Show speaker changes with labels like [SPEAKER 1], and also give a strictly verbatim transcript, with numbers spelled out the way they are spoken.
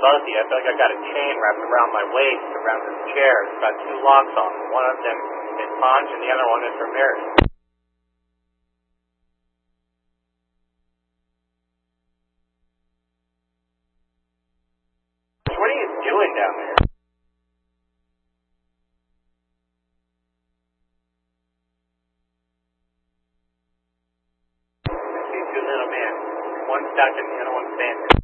[SPEAKER 1] both of you. I feel like I got a chain wrapped around my waist, around this chair. It's got two locks on it. One of them is Ponch and the other one is Ramirez. What are you doing down there? I see two little men. One stuck and the other one standing.